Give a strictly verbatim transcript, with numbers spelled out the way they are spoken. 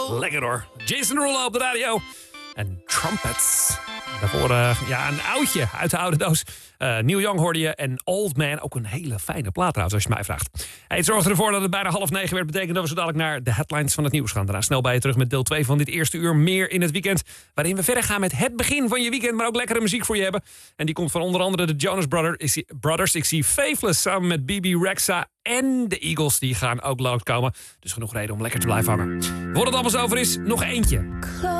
Lekker hoor. Jason Derulo op de radio. En Trumpets. Daarvoor uh, ja, een oudje uit de oude doos. Uh, Neil Young hoorde je en Old Man. Ook een hele fijne plaat trouwens, als je mij vraagt. Hey, het zorgde ervoor dat het bijna half negen werd. Betekent dat we zo dadelijk naar de headlines van het nieuws gaan. Daarna snel bij je terug met deel twee van dit eerste uur. Meer in het weekend. Waarin we verder gaan met het begin van je weekend. Maar ook lekkere muziek voor je hebben. En die komt van onder andere de Jonas Brothers. Brothers. Ik zie Faithless samen met B B Rexha. En de Eagles die gaan ook langskomen. Dus genoeg reden om lekker te blijven hangen. Voordat het allemaal over is, nog eentje.